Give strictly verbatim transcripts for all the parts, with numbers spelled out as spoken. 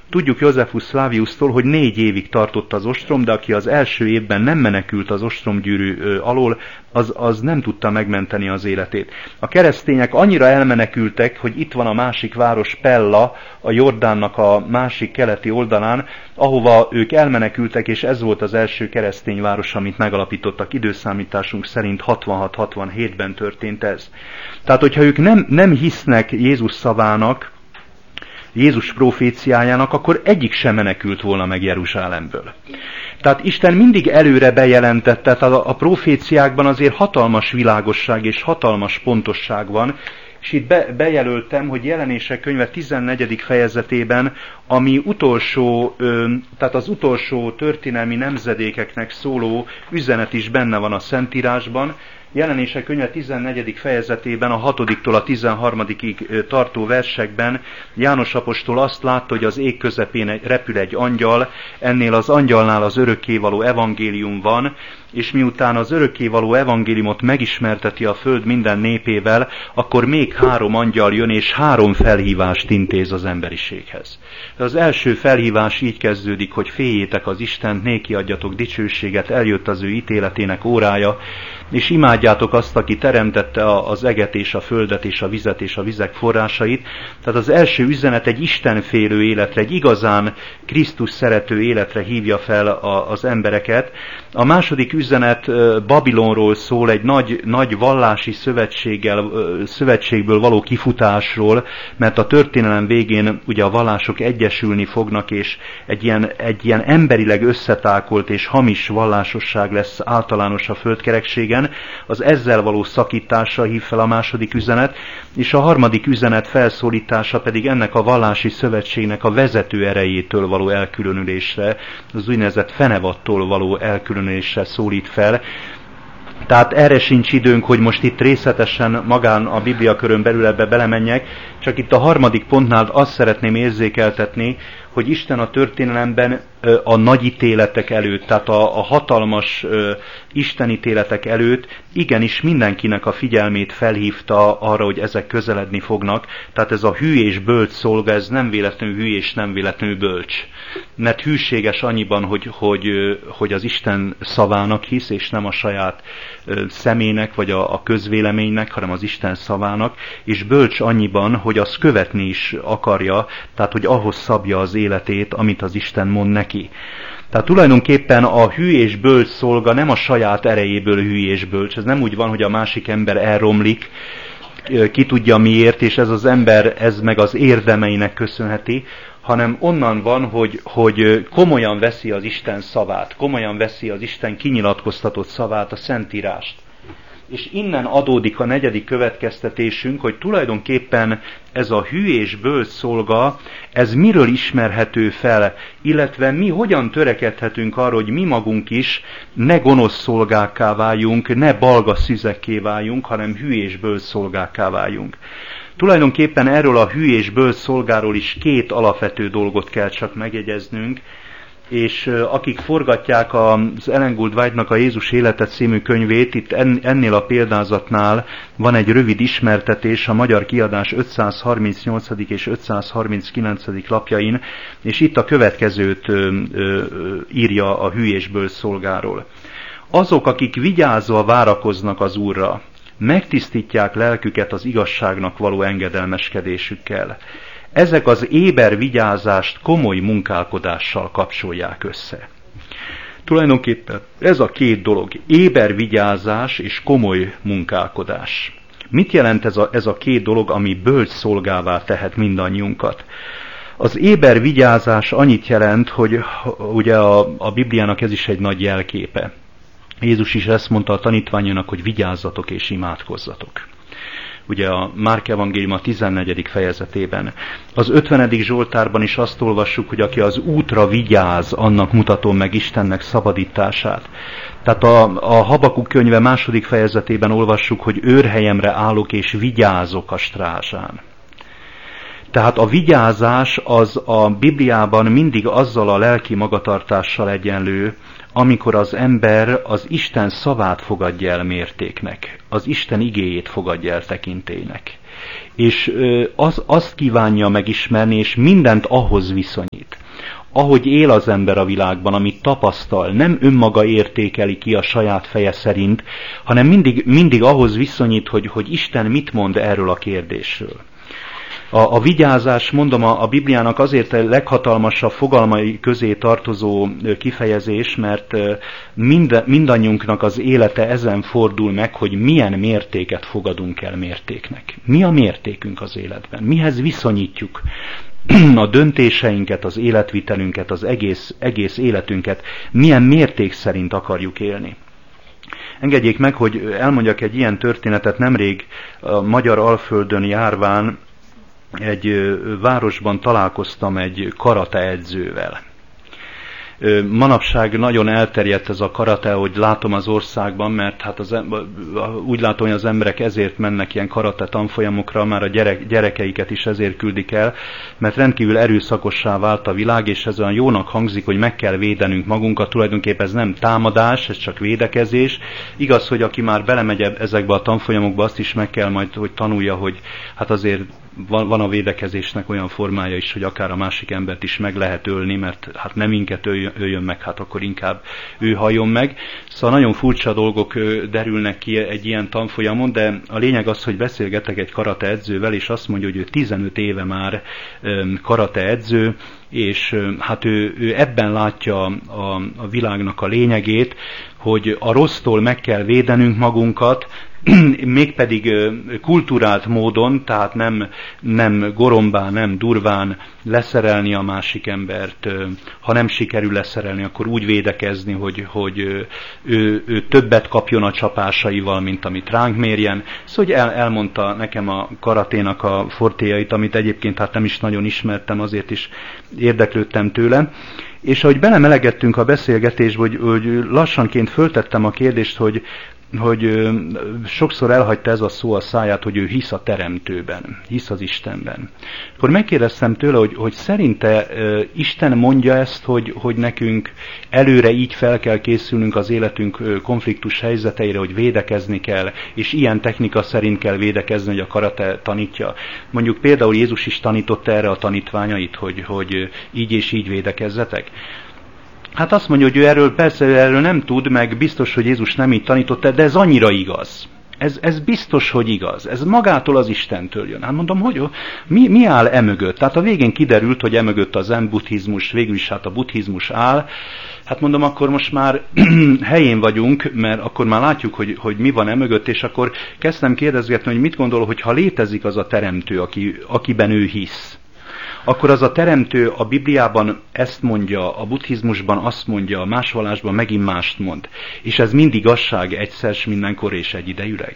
Tudjuk Josephus Flaviustól, hogy négy évig tartott az ostrom, de aki az első évben nem menekült az ostromgyűrű alól, az, az nem tudta megmenteni az életét. A keresztények annyira elmenekültek, hogy itt van a másik város Pella, a Jordánnak a másik keleti oldalán, ahova ők elmenekültek, és ez volt az első keresztény város, amit megalapítottak. Időszámításunk szerint hatvanhat-hatvanhétben történt ez. Tehát, hogyha ők nem, nem hisznek Jézus szavának, Jézus proféciájának, akkor egyik sem menekült volna meg Jeruzsálemből. Tehát Isten mindig előre bejelentette, tehát a, a proféciákban azért hatalmas világosság és hatalmas pontosság van, és itt be, bejelöltem, hogy Jelenések könyve tizennegyedik fejezetében, ami utolsó, tehát az utolsó történelmi nemzedékeknek szóló üzenet is benne van a Szentírásban. Jelenések könyve tizennegyedik fejezetében, a hatodiktól a tizenharmadikig tartó versekben János apostol azt látta, hogy az ég közepén repül egy angyal, ennél az angyalnál az örökkévaló evangélium van, és miután az örökkévaló evangéliumot megismerteti a föld minden népével, akkor még három angyal jön, és három felhívást intéz az emberiséghez. Az első felhívás így kezdődik, hogy féljétek az Istent, néki adjatok dicsőséget, eljött az ő ítéletének órája, és imádjátok azt, aki teremtette az eget és a földet és a vizet és a vizek forrásait. Tehát az első üzenet egy istenfélő életre, egy igazán Krisztus szerető életre hívja fel az embereket. A második üzenet Babilonról szól, egy nagy, nagy vallási szövetséggel, szövetségből való kifutásról, mert a történelem végén ugye a vallások egyesülni fognak, és egy ilyen, egy ilyen emberileg összetákolt és hamis vallásosság lesz általános a földkerekségen. Az ezzel való szakításra hív fel a második üzenet, és a harmadik üzenet felszólítása pedig ennek a vallási szövetségnek a vezető erejétől való elkülönülésre, az úgynevezett fenevattól való elkülönülésre szólít fel. Tehát erre sincs időnk, hogy most itt részletesen magán a Bibliakörön belül ebbe belemenjek, csak itt a harmadik pontnál azt szeretném érzékeltetni, hogy Isten a történelemben a nagy ítéletek előtt, tehát a, a hatalmas uh, istenítéletek előtt igenis mindenkinek a figyelmét felhívta arra, hogy ezek közeledni fognak. Tehát ez a hű és bölcs szolga, ez nem véletlenül hű és nem véletlenül bölcs. Mert hűséges annyiban, hogy, hogy, hogy az Isten szavának hisz, és nem a saját uh, személynek, vagy a, a közvéleménynek, hanem az Isten szavának, és bölcs annyiban, hogy azt követni is akarja, tehát hogy ahhoz szabja az életét, amit az Isten mond neki. Tehát tulajdonképpen a hű és bölcs szolga nem a saját erejéből hű és bölcs. Ez nem úgy van, hogy a másik ember elromlik, ki tudja miért, és ez az ember, ez meg az érdemeinek köszönheti, hanem onnan van, hogy, hogy komolyan veszi az Isten szavát, komolyan veszi az Isten kinyilatkoztatott szavát, a Szentírást. És innen adódik a negyedik következtetésünk, hogy tulajdonképpen ez a hű és bölcs szolga, ez miről ismerhető fel, illetve mi hogyan törekedhetünk arra, hogy mi magunk is ne gonosz szolgákká váljunk, ne balga szüzekké váljunk, hanem hű és bölcs szolgákká váljunk. Tulajdonképpen erről a hű és bölcs szolgáról is két alapvető dolgot kell csak megjegyeznünk, és akik forgatják az Ellen Gould White-nak a Jézus élete című könyvét, itt ennél a példázatnál van egy rövid ismertetés a magyar kiadás ötszázharmincnyolcadik és ötszázharminckilencedik lapjain, és itt a következőt írja a hű és bölcs szolgáról. Azok, akik vigyázva várakoznak az Úrra, megtisztítják lelküket az igazságnak való engedelmeskedésükkel. Ezek az éber vigyázást komoly munkálkodással kapcsolják össze. Tulajdonképpen ez a két dolog, éber vigyázás és komoly munkálkodás. Mit jelent ez a, ez a két dolog, ami bölcs szolgává tehet mindannyiunkat? Az éber vigyázás annyit jelent, hogy ugye a, a Bibliának ez is egy nagy jelképe. Jézus is ezt mondta a tanítványának, hogy vigyázzatok és imádkozzatok. Ugye a Márk evangélium a tizennegyedik fejezetében. Az ötvenedik Zsoltárban is azt olvassuk, hogy aki az útra vigyáz, annak mutatom meg Istennek szabadítását. Tehát a, a Habakuk könyve második fejezetében olvassuk, hogy őrhelyemre állok és vigyázok a strázsán. Tehát a vigyázás az a Bibliában mindig azzal a lelki magatartással egyenlő, amikor az ember az Isten szavát fogadja el mértéknek, az Isten igéjét fogadja el tekintélynek. és az, azt kívánja megismerni, és mindent ahhoz viszonyít. Ahogy él az ember a világban, amit tapasztal, nem önmaga értékeli ki a saját feje szerint, hanem mindig, mindig ahhoz viszonyít, hogy, hogy Isten mit mond erről a kérdésről. A, a vigyázás, mondom, a, a Bibliának azért a leghatalmasabb fogalmai közé tartozó kifejezés, mert mind, mindannyiunknak az élete ezen fordul meg, hogy milyen mértéket fogadunk el mértéknek. Mi a mértékünk az életben? Mihez viszonyítjuk a döntéseinket, az életvitelünket, az egész, egész életünket? Milyen mérték szerint akarjuk élni? Engedjék meg, hogy elmondjak egy ilyen történetet. Nemrég a Magyar Alföldön járván egy városban találkoztam egy karate edzővel. Manapság nagyon elterjedt ez a karate, hogy látom az országban, mert hát az, úgy látom, hogy az emberek ezért mennek ilyen karate tanfolyamokra, már a gyerek, gyerekeiket is ezért küldik el, mert rendkívül erőszakossá vált a világ, és ez olyan jónak hangzik, hogy meg kell védenünk magunkat, tulajdonképpen ez nem támadás, ez csak védekezés. Igaz, hogy aki már belemegy ezekbe a tanfolyamokba, azt is meg kell majd, hogy tanulja, hogy hát azért van, van a védekezésnek olyan formája is, hogy akár a másik embert is meg lehet ölni, mert hát nem minket öljön, öljön meg, hát akkor inkább ő halljon meg. Szóval nagyon furcsa dolgok derülnek ki egy ilyen tanfolyamon, de a lényeg az, hogy beszélgetek egy karate edzővel, és azt mondja, hogy ő tizenöt éve már karate edző, és hát ő, ő ebben látja a, a világnak a lényegét, hogy a rossztól meg kell védenünk magunkat, mégpedig kulturált módon, tehát nem, nem gorombán, nem durván leszerelni a másik embert, ha nem sikerül leszerelni, akkor úgy védekezni, hogy, hogy ő, ő többet kapjon a csapásaival, mint amit ránk mérjen. Szóval el, elmondta nekem a karaténak a fortéjait, amit egyébként hát nem is nagyon ismertem, azért is érdeklődtem tőle. És ahogy belemelegettünk a beszélgetésbe, hogy, hogy lassanként föltettem a kérdést, hogy hogy sokszor elhagyta ez a szó a száját, hogy ő hisz a Teremtőben, hisz az Istenben. Akkor megkérdeztem tőle, hogy, hogy szerinte Isten mondja ezt, hogy, hogy nekünk előre így fel kell készülnünk az életünk konfliktus helyzeteire, hogy védekezni kell, és ilyen technika szerint kell védekezni, hogy a karate tanítja. Mondjuk például Jézus is tanította erre a tanítványait, hogy, hogy így és így védekezzetek. Hát azt mondja, hogy ő erről persze erről nem tud, meg biztos, hogy Jézus nem így tanította, de ez annyira igaz. Ez, ez biztos, hogy igaz. Ez magától az Istentől jön. Hát mondom, hogy mi, mi áll emögött? Tehát a végén kiderült, hogy emögött a zen buddhizmus, végül is hát a buddhizmus áll. Hát mondom, akkor most már helyén vagyunk, mert akkor már látjuk, hogy, hogy mi van emögött, és akkor kezdtem kérdezgetni, hogy mit gondol, hogy ha létezik az a teremtő, aki, akiben ő hisz, akkor az a teremtő a Bibliában ezt mondja, a buddhizmusban azt mondja, a más vallásban megint mást mond. És ez mind igazság egyszer, mindenkor és egyidejűleg.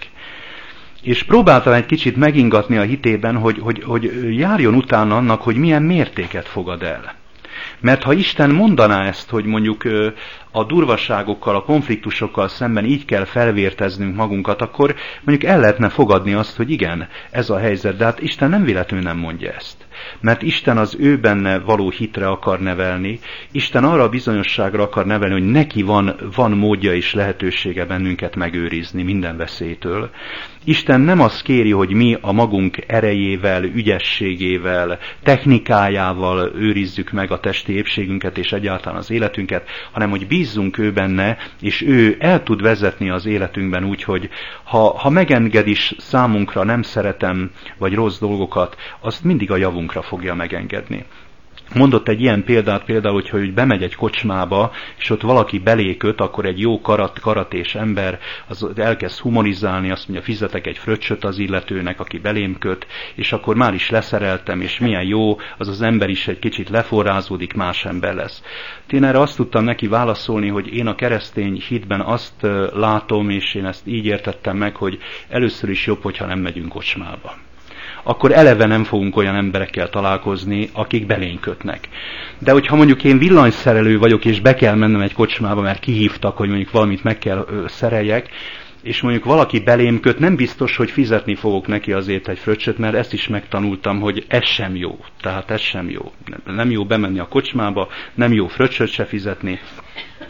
És próbáltam egy kicsit megingatni a hitében, hogy, hogy, hogy járjon utána annak, hogy milyen mértéket fogad el. Mert ha Isten mondaná ezt, hogy mondjuk a durvaságokkal, a konfliktusokkal szemben így kell felvérteznünk magunkat, akkor mondjuk el lehetne fogadni azt, hogy igen, ez a helyzet, de hát Isten nem véletlenül nem mondja ezt. Mert Isten az ő benne való hitre akar nevelni, Isten arra a bizonyosságra akar nevelni, hogy neki van, van módja és lehetősége bennünket megőrizni minden veszélytől. Isten nem azt kéri, hogy mi a magunk erejével, ügyességével, technikájával őrizzük meg a testi épségünket és egyáltalán az életünket, hanem hogy bízzunk ő benne, és ő el tud vezetni az életünkben úgy, hogy ha, ha megenged is számunkra nem szeretem vagy rossz dolgokat, azt mindig a javunkra fogja megengedni. Mondott egy ilyen példát például, hogy, hogy bemegy egy kocsmába, és ott valaki belé köt, akkor egy jó karat, karatés ember az elkezd humorizálni, azt mondja, fizetek egy fröccsöt az illetőnek, aki belém köt, és akkor már is leszereltem, és milyen jó, az az ember is egy kicsit leforrázódik, más ember lesz. Én erre azt tudtam neki válaszolni, hogy én a keresztény hitben azt látom, és én ezt így értettem meg, hogy először is jobb, hogyha nem megyünk kocsmába. Akkor eleve nem fogunk olyan emberekkel találkozni, akik belénk kötnek. De hogyha mondjuk én villanyszerelő vagyok, és be kell mennem egy kocsmába, mert kihívtak, hogy mondjuk valamit meg kell ö, szereljek, és mondjuk valaki belém köt, nem biztos, hogy fizetni fogok neki azért egy fröccsöt, mert ezt is megtanultam, hogy ez sem jó. Tehát ez sem jó. Nem jó bemenni a kocsmába, nem jó fröccsöt se fizetni.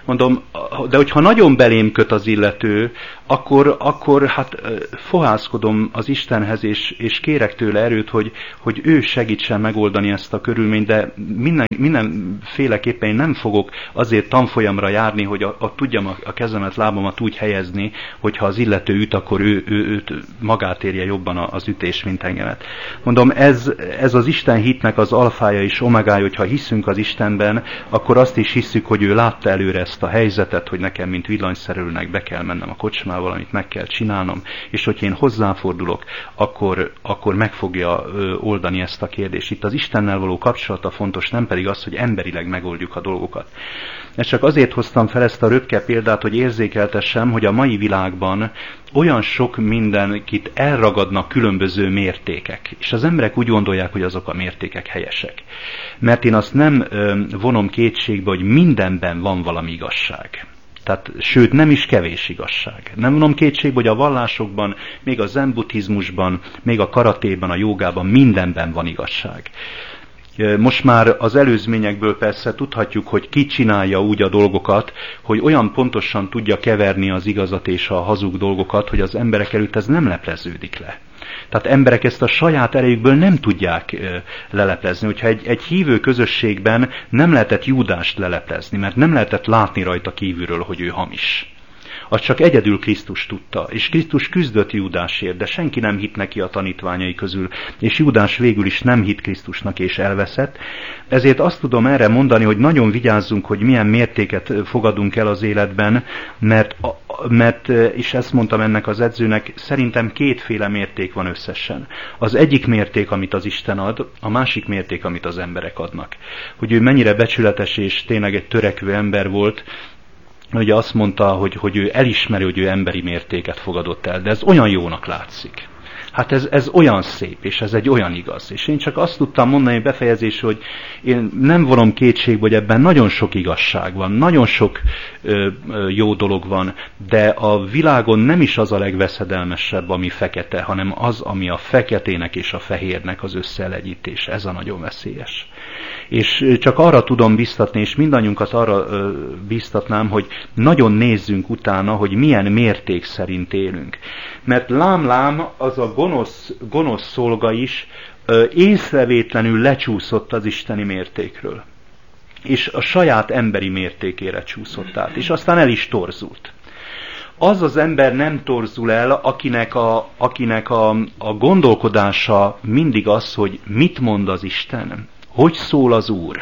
Mondom, de hogyha nagyon belém köt az illető, akkor, akkor hát fohászkodom az Istenhez, és, és kérek tőle erőt, hogy, hogy ő segítsen megoldani ezt a körülményt, de minden, mindenféleképpen én nem fogok azért tanfolyamra járni, hogy a, a, tudjam a, a kezemet, lábamat úgy helyezni, hogyha az illető üt, akkor ő, ő, őt magát érje jobban az ütés, mint engemet. Mondom, ez, ez az Isten hitnek az alfája és omegája, hogyha hiszünk az Istenben, akkor azt is hiszük, hogy ő látta előre ezt a helyzetet, hogy nekem, mint villanyszerelőnek be kell mennem a kocsmával, amit meg kell csinálnom, és hogyha én hozzáfordulok, akkor, akkor meg fogja oldani ezt a kérdést. Itt az Istennel való kapcsolata fontos, nem pedig az, hogy emberileg megoldjuk a dolgokat. Ezt csak azért hoztam fel ezt a röpke példát, hogy érzékeltessem, hogy a mai világban olyan sok mindenkit elragadnak különböző mértékek, és az emberek úgy gondolják, hogy azok a mértékek helyesek. Mert én azt nem ö, vonom kétségbe, hogy mindenben van valami igazság. Tehát, sőt, nem is kevés igazság. Nem vonom kétségbe, hogy a vallásokban, még a zen buddhizmusban, még a karatében, a jogában mindenben van igazság. Most már az előzményekből persze tudhatjuk, hogy ki csinálja úgy a dolgokat, hogy olyan pontosan tudja keverni az igazat és a hazug dolgokat, hogy az emberek előtt ez nem lepleződik le. Tehát emberek ezt a saját erejükből nem tudják leleplezni. Hogyha egy, egy hívő közösségben nem lehetett Júdást leleplezni, mert nem lehetett látni rajta kívülről, hogy ő hamis. Azt csak egyedül Krisztus tudta, és Krisztus küzdött Júdásért, de senki nem hitt neki a tanítványai közül, és Júdás végül is nem hitt Krisztusnak és elveszett. Ezért azt tudom erre mondani, hogy nagyon vigyázzunk, hogy milyen mértéket fogadunk el az életben, mert, mert és ezt mondtam ennek az edzőnek, szerintem kétféle mérték van összesen. Az egyik mérték, amit az Isten ad, a másik mérték, amit az emberek adnak. Hogy ő mennyire becsületes és tényleg egy törekvő ember volt, ugye azt mondta, hogy, hogy ő elismeri, hogy ő emberi mértéket fogadott el, de ez olyan jónak látszik. Hát ez, ez olyan szép, és ez egy olyan igaz. És én csak azt tudtam mondani befejezésre, hogy én nem vonom kétségbe, hogy ebben nagyon sok igazság van, nagyon sok ö, ö, jó dolog van, de a világon nem is az a legveszedelmesebb, ami fekete, hanem az, ami a feketének és a fehérnek az összeelegyítés. Ez a nagyon veszélyes. És csak arra tudom biztatni, és mindannyiunkat arra ö, biztatnám, hogy nagyon nézzünk utána, hogy milyen mérték szerint élünk. Mert lám-lám az a gonosz, gonosz szolga is ö, észrevétlenül lecsúszott az isteni mértékről. És a saját emberi mértékére csúszott át, és aztán el is torzult. Az az ember nem torzul el, akinek a, akinek a, a gondolkodása mindig az, hogy mit mond az Isten. Hogy szól az Úr?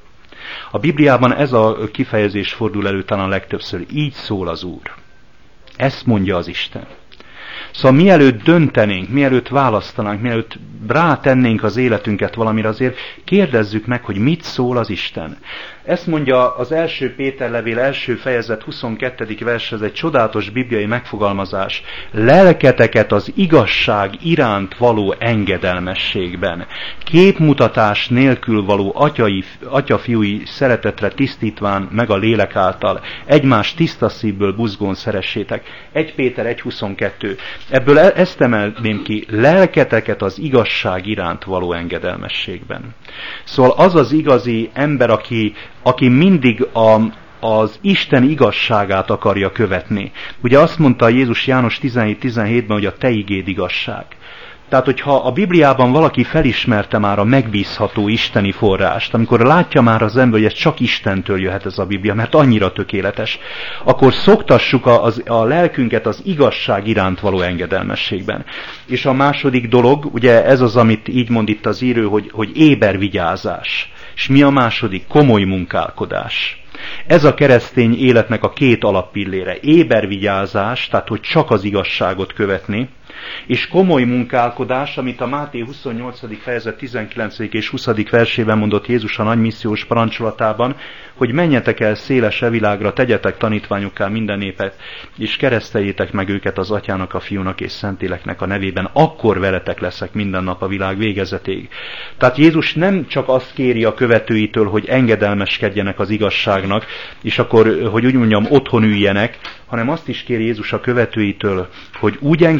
A Bibliában ez a kifejezés fordul elő talán legtöbbször. Így szól az Úr. Ezt mondja az Isten. Szóval mielőtt döntenénk, mielőtt választanánk, mielőtt rátennénk az életünket valamire, azért kérdezzük meg, hogy mit szól az Isten. Ezt mondja az első Péter levél első fejezet huszonkettedik vers, ez egy csodálatos bibliai megfogalmazás. Lelketeket az igazság iránt való engedelmességben, képmutatás nélkül való atyai, atyafiúi szeretetre tisztítván meg a lélek által, egymás tiszta szívből buzgón szeressétek. egy Péter egy huszonkettő. Ebből ezt emelném ki, lelketeket az igazság iránt való engedelmességben. Szóval az az igazi ember, aki, aki mindig a, az Isten igazságát akarja követni. Ugye azt mondta Jézus János tizenhét tizenhétben, hogy a te igéd igazság. Tehát, hogyha a Bibliában valaki felismerte már a megbízható isteni forrást, amikor látja már az ember, hogy ez csak Istentől jöhet ez a Biblia, mert annyira tökéletes, akkor szoktassuk a, az, a lelkünket az igazság iránt való engedelmességben. És a második dolog, ugye ez az, amit így mond itt az író, hogy, hogy éber vigyázás. És mi a második? Komoly munkálkodás. Ez a keresztény életnek a két alappillére. Éber vigyázás, tehát hogy csak az igazságot követni, és komoly munkálkodás, amit a Máté huszonnyolcadik fejezet tizenkilencedik és huszadik versében mondott Jézus a nagy missziós parancsolatában, hogy menjetek el széles e világra, tegyetek tanítványokká minden népet, és kereszteljétek meg őket az Atyának, a Fiúnak és Szentléleknek a nevében, akkor veletek leszek minden nap a világ végezetéig. Tehát Jézus nem csak azt kéri a követőitől, hogy engedelmeskedjenek az igazságnak, és akkor, hogy úgy mondjam, otthon üljenek, hanem azt is kéri Jézus a követőitől, hogy úgy engedelmes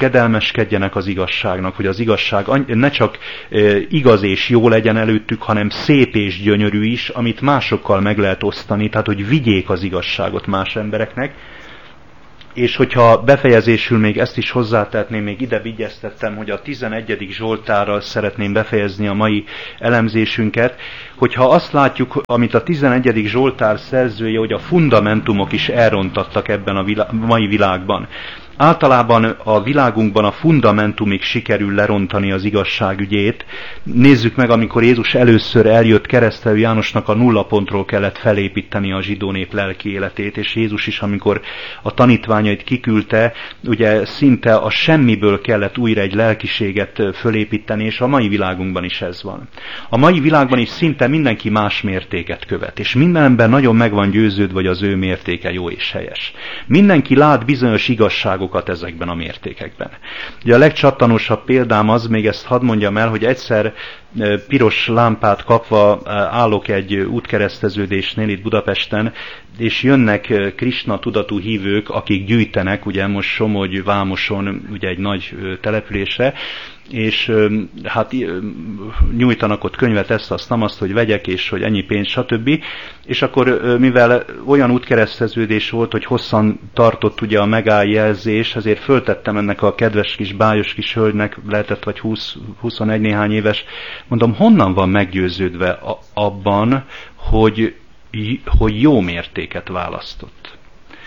engedelmeskedjenek az igazságnak, hogy az igazság ne csak igaz és jó legyen előttük, hanem szép és gyönyörű is, amit másokkal meg lehet osztani, tehát hogy vigyék az igazságot más embereknek. És hogyha befejezésül még ezt is hozzátehetném, még ide vigyeztettem, hogy a tizenegyedik Zsoltárral szeretném befejezni a mai elemzésünket, hogyha azt látjuk, amit a tizenegyedik Zsoltár szerzője, hogy a fundamentumok is elrontattak ebben a vilá- mai világban. Általában a világunkban a fundamentumig sikerül lerontani az igazság ügyét. Nézzük meg, amikor Jézus először eljött, Keresztelő Jánosnak a nulla pontról kellett felépíteni a zsidó nép lelki életét, és Jézus is, amikor a tanítványait kiküldte, ugye szinte a semmiből kellett újra egy lelkiséget fölépíteni, és a mai világunkban is ez van. A mai világban is szinte mindenki más mértéket követ, és minden ember nagyon meg van győződve, hogy az ő mértéke jó és helyes. Mindenki lát bizonyos igazságokat ezekben a mértékekben. Ugye a legcsattanosabb példám az, még ezt hadd mondjam el, hogy egyszer piros lámpát kapva állok egy útkereszteződésnél itt Budapesten, és jönnek Krisna tudatú hívők, akik gyűjtenek, ugye most Somogy, Vámoson, ugye egy nagy településre, és hát nyújtanak ott könyvet, ezt, azt, nem azt, hogy vegyek, és hogy ennyi pénz, stb. És akkor, mivel olyan útkereszteződés volt, hogy hosszan tartott ugye a megálljelzés, ezért föltettem ennek a kedves kis bájos kis hölgynek, lehetett vagy húsz, huszonegy néhány éves, mondom, honnan van meggyőződve abban, hogy, hogy jó mértéket választott?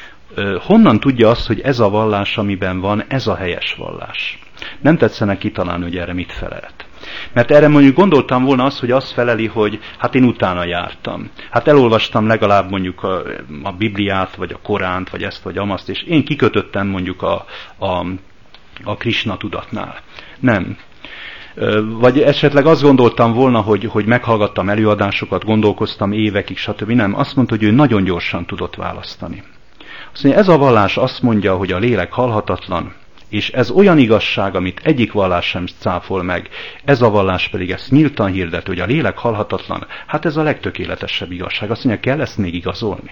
Honnan tudja azt, hogy ez a vallás, amiben van, ez a helyes vallás? Nem tetszene kitalálni, hogy erre mit felelt. Mert erre mondjuk gondoltam volna azt, hogy azt feleli, hogy hát én utána jártam. Hát elolvastam legalább mondjuk a, a Bibliát, vagy a Koránt, vagy ezt, vagy amazt, és én kikötöttem mondjuk a, a, a Krisna tudatnál. Nem. Vagy esetleg azt gondoltam volna, hogy, hogy meghallgattam előadásokat, gondolkoztam évekig, stb. Nem. Azt mondta, hogy ő nagyon gyorsan tudott választani. Azt mondja, ez a vallás azt mondja, hogy a lélek halhatatlan, és ez olyan igazság, amit egyik vallás sem cáfol meg, ez a vallás pedig ezt nyíltan hirdet, hogy a lélek halhatatlan, hát ez a legtökéletesebb igazság. Azt mondja, kell ezt még igazolni?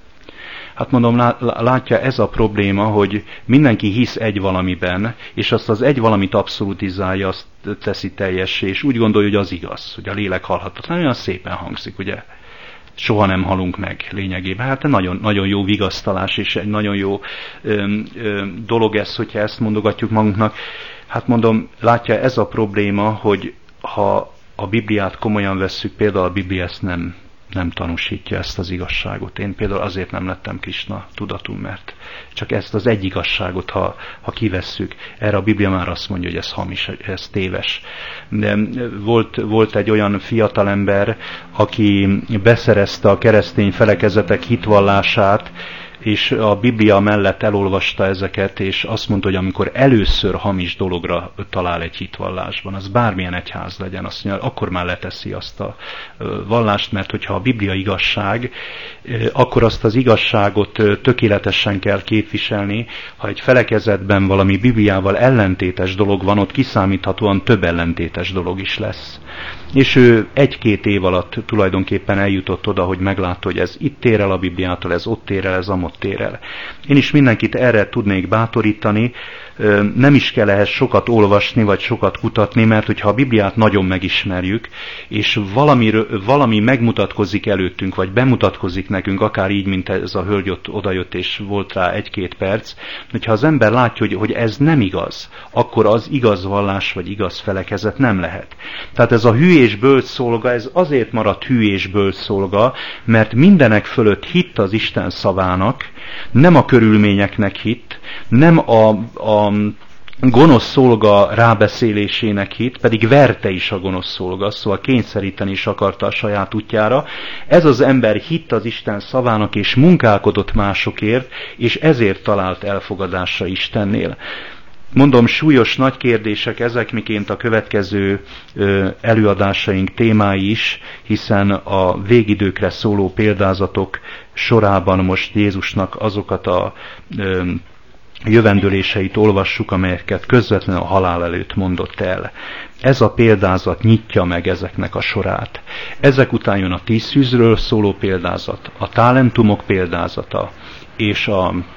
Hát mondom, látja, ez a probléma, hogy mindenki hisz egy valamiben, és azt az egy valamit abszolutizálja, azt teszi teljessé, és úgy gondolja, hogy az igaz, hogy a lélek halhatatlan, olyan szépen hangzik, ugye? Soha nem halunk meg lényegében. Hát nagyon, nagyon jó vigasztalás, és egy nagyon jó ö, ö, dolog ez, hogyha ezt mondogatjuk magunknak. Hát mondom, látja, ez a probléma, hogy ha a Bibliát komolyan vesszük, például a Biblia ezt nem, nem tanúsítja, ezt az igazságot. Én például azért nem lettem Krisna tudatú, mert csak ezt az egy igazságot, ha, ha kivesszük, erre a Biblia már azt mondja, hogy ez hamis, ez téves. De volt, volt egy olyan fiatalember, aki beszerezte a keresztény felekezetek hitvallását, és a Biblia mellett elolvasta ezeket, és azt mondta, hogy amikor először hamis dologra talál egy hitvallásban, az bármilyen egyház legyen, azt mondja, akkor már leteszi azt a vallást, mert hogyha a Biblia igazság, akkor azt az igazságot tökéletesen kell képviselni. Ha egy felekezetben valami Bibliával ellentétes dolog van, ott kiszámíthatóan több ellentétes dolog is lesz. És ő egy-két év alatt tulajdonképpen eljutott oda, hogy meglátta, hogy ez itt ér el a Bibliától, ez ott ér el, ez amott ér el. Én is mindenkit erre tudnék bátorítani, nem is kell ehhez sokat olvasni, vagy sokat kutatni, mert hogyha a Bibliát nagyon megismerjük, és valami, valami megmutatkozik előttünk, vagy bemutatkozik nekünk, akár így, mint ez a hölgy ott odajött, és volt rá egy-két perc, hogyha az ember látja, hogy, hogy ez nem igaz, akkor az igaz vallás, vagy igaz felekezet nem lehet. Tehát ez a hű és bölcs szolga, ez azért maradt hű és bölcs szolga, mert mindenek fölött hitt az Isten szavának, nem a körülményeknek hitt, nem a, a gonosz szolga rábeszélésének hitt, pedig verte is a gonosz szolga, szóval kényszeríteni is akarta a saját útjára. Ez az ember hitt az Isten szavának, és munkálkodott másokért, és ezért talált elfogadásra Istennél. Mondom, súlyos nagy kérdések ezek, miként a következő ö, előadásaink témái is, hiszen a végidőkre szóló példázatok sorában most Jézusnak azokat a ö, jövendőléseit olvassuk, amelyeket közvetlenül a halál előtt mondott el. Ez a példázat nyitja meg ezeknek a sorát. Ezek után jön a tíz szűzről szóló példázat, a talentumok példázata, és a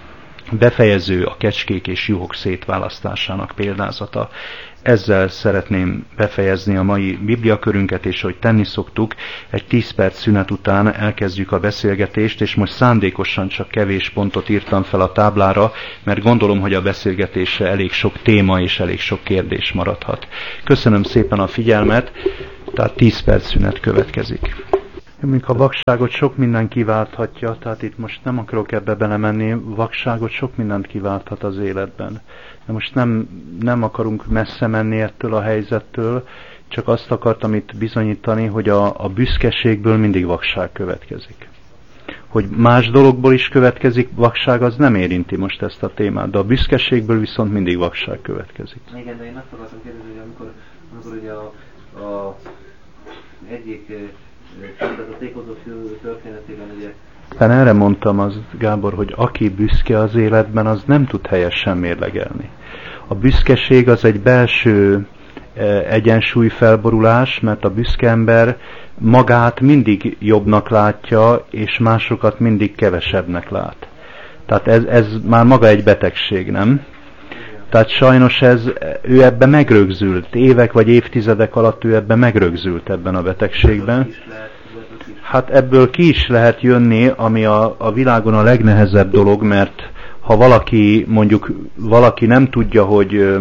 befejező a kecskék és juhok szétválasztásának példázata. Ezzel szeretném befejezni a mai bibliakörünket, és hogy tenni szoktuk, egy tíz perc szünet után elkezdjük a beszélgetést, és most szándékosan csak kevés pontot írtam fel a táblára, mert gondolom, hogy a beszélgetésre elég sok téma és elég sok kérdés maradhat. Köszönöm szépen a figyelmet, tehát tíz perc szünet következik. Mondjuk a vakságot sok minden kiválthatja, tehát itt most nem akarok ebbe belemenni, vakságot sok mindent kiválthat az életben. De most nem, nem akarunk messze menni ettől a helyzettől, csak azt akartam itt bizonyítani, hogy a, a büszkeségből mindig vakság következik. Hogy más dologból is következik vakság, az nem érinti most ezt a témát, de a büszkeségből viszont mindig vakság következik. Igen, de én azt akartam kérdezni, hogy amikor, amikor ugye a, a egyik tehát a tékozó fiú történetében ugye... Hát erre mondtam az, Gábor, hogy aki büszke az életben, az nem tud helyesen mérlegelni. A büszkeség az egy belső egyensúlyfelborulás, mert a büszke ember magát mindig jobbnak látja, és másokat mindig kevesebbnek lát. Tehát ez, ez már maga egy betegség, nem? Tehát sajnos ez, ő ebben megrögzült. Évek vagy évtizedek alatt ő ebben megrögzült ebben a betegségben. Hát ebből ki is lehet jönni, ami a, a világon a legnehezebb dolog, mert ha valaki, mondjuk valaki nem tudja, hogy,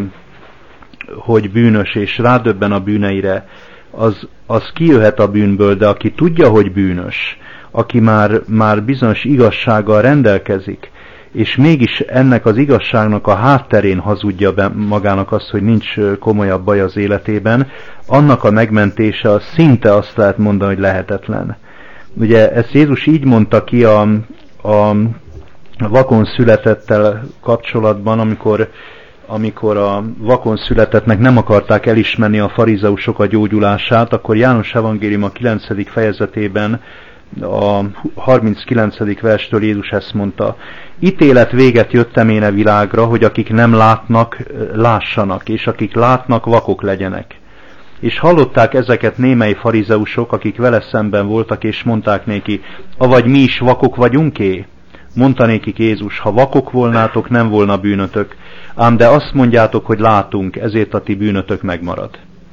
hogy bűnös, és rádöbben a bűneire, az, az kijöhet a bűnből, de aki tudja, hogy bűnös, aki már, már bizonyos igazsággal rendelkezik, és mégis ennek az igazságnak a hátterén hazudja be magának azt, hogy nincs komolyabb baj az életében, annak a megmentése az szinte azt lehet mondani, hogy lehetetlen. Ugye ezt Jézus így mondta ki a, a vakon születettel kapcsolatban, amikor, amikor a vakon születettnek nem akarták elismerni a farizeusok a gyógyulását, akkor János evangélium a kilencedik fejezetében a harminckilencedik verstől Jézus ezt mondta: ítélet véget jöttem én a világra, hogy akik nem látnak, lássanak, és akik látnak, vakok legyenek. És hallották ezeket némely farizeusok, akik vele szemben voltak, és mondták néki: avagy mi is vakok vagyunk-é? Mondta nékik Jézus: ha vakok volnátok, nem volna bűnötök, ám de azt mondjátok, hogy látunk, ezért a ti bűnötök megmarad.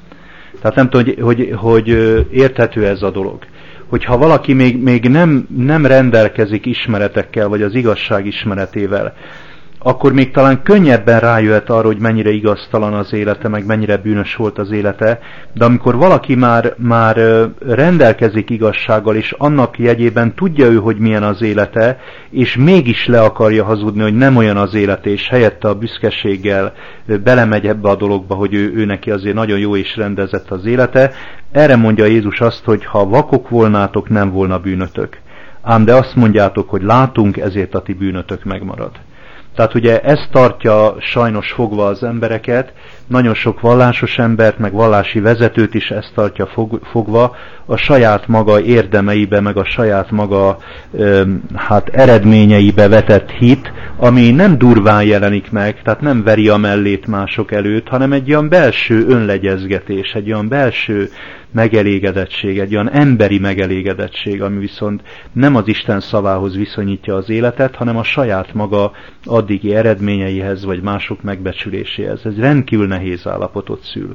Tehát nem tudom, hogy, hogy, hogy érthető ez a dolog. Hogyha valaki még, még nem, nem rendelkezik ismeretekkel, vagy az igazság ismeretével, akkor még talán könnyebben rájöhet arra, hogy mennyire igaztalan az élete, meg mennyire bűnös volt az élete, de amikor valaki már, már rendelkezik igazsággal, és annak jegyében tudja ő, hogy milyen az élete, és mégis le akarja hazudni, hogy nem olyan az élete, és helyette a büszkeséggel belemegy ebbe a dologba, hogy ő, ő neki azért nagyon jó és rendezett az élete, erre mondja Jézus azt, hogy ha vakok volnátok, nem volna bűnötök. Ám de azt mondjátok, hogy látunk, ezért a ti bűnötök megmarad. Tehát ugye ez tartja sajnos fogva az embereket, nagyon sok vallásos embert, meg vallási vezetőt is ezt tartja fogva, a saját maga érdemeibe, meg a saját maga öm, hát eredményeibe vetett hit, ami nem durván jelenik meg, tehát nem veri a mellét mások előtt, hanem egy olyan belső önlegyezgetés, egy olyan belső megelégedettség, egy olyan emberi megelégedettség, ami viszont nem az Isten szavához viszonyítja az életet, hanem a saját maga addigi eredményeihez, vagy mások megbecsüléséhez. Ez rendkívül nehéz állapotot szül.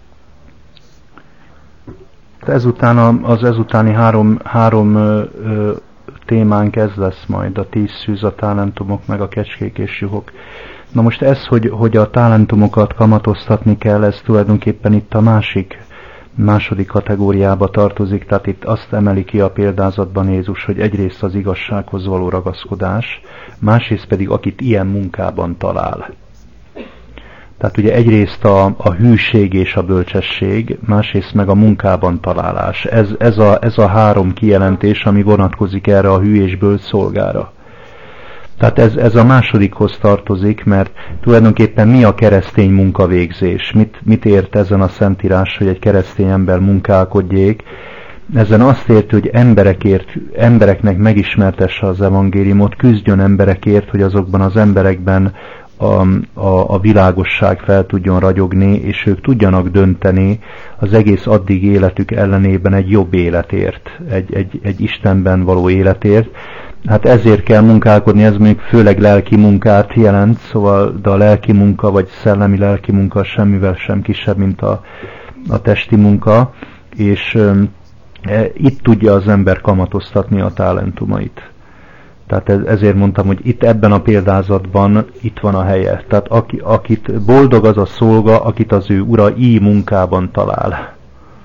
Ezután az ezutáni három, három ö, ö, témánk ez lesz majd, a tíz szűz, a talentumok, meg a kecskék és juhok. Na most ez, hogy, hogy a talentumokat kamatoztatni kell, ez tulajdonképpen itt a másik második kategóriába tartozik, tehát itt azt emeli ki a példázatban Jézus, hogy egyrészt az igazsághoz való ragaszkodás, másrészt pedig akit ilyen munkában talál. Tehát ugye egyrészt a, a hűség és a bölcsesség, másrészt meg a munkában találás. Ez, ez, a, ez a három kijelentés, ami vonatkozik erre a hű és bölcs szolgára. Tehát ez, ez a másodikhoz tartozik, mert tulajdonképpen mi a keresztény munkavégzés? Mit, mit ért ezen a szentírás, hogy egy keresztény ember munkálkodjék? Ezen azt érti, hogy emberekért, embereknek megismertesse az evangéliumot, küzdjön emberekért, hogy azokban az emberekben a, a, a világosság fel tudjon ragyogni, és ők tudjanak dönteni az egész addig életük ellenében egy jobb életért, egy, egy, egy Istenben való életért. hát ezért kell munkálkodni, ez mondjuk főleg lelki munkát jelent, szóval de a lelki munka, vagy szellemi lelki munka semmivel sem kisebb, mint a, a testi munka, és e, itt tudja az ember kamatoztatni a talentumait. Tehát ezért mondtam, hogy itt ebben a példázatban itt van a helye. Tehát aki, akit boldog az a szolga, akit az ő ura így munkában talál.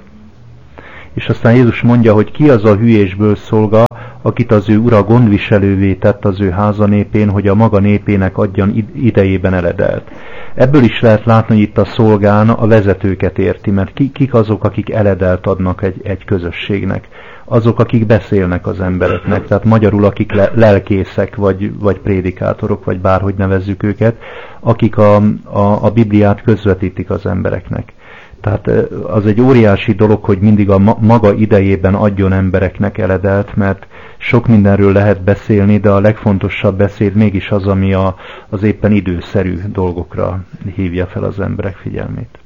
És aztán Jézus mondja, hogy ki az a hűésből szolga, akit az ő ura gondviselővé tett az ő háza népén, hogy a maga népének adjan idejében eledelt. Ebből is lehet látni, hogy itt a szolgán a vezetőket érti, mert kik azok, akik eledelt adnak egy, egy közösségnek. Azok, akik beszélnek az embereknek, tehát magyarul akik le, lelkészek, vagy, vagy prédikátorok, vagy bárhogy nevezzük őket, akik a, a, a Bibliát közvetítik az embereknek. Tehát az egy óriási dolog, hogy mindig a maga idejében adjon embereknek eledelt, mert sok mindenről lehet beszélni, de a legfontosabb beszéd mégis az, ami a, az éppen időszerű dolgokra hívja fel az emberek figyelmét.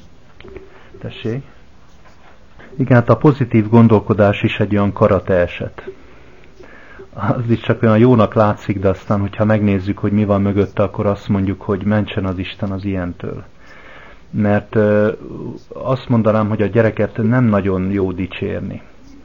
Tessék? Igen, hát a pozitív gondolkodás is egy olyan karate eset. Az is csak olyan jónak látszik, de aztán, hogyha megnézzük, hogy mi van mögötte, akkor azt mondjuk, hogy mentsen az Isten az ilyentől. Mert ö, azt mondanám, hogy a gyereket nem nagyon jó dicsérni.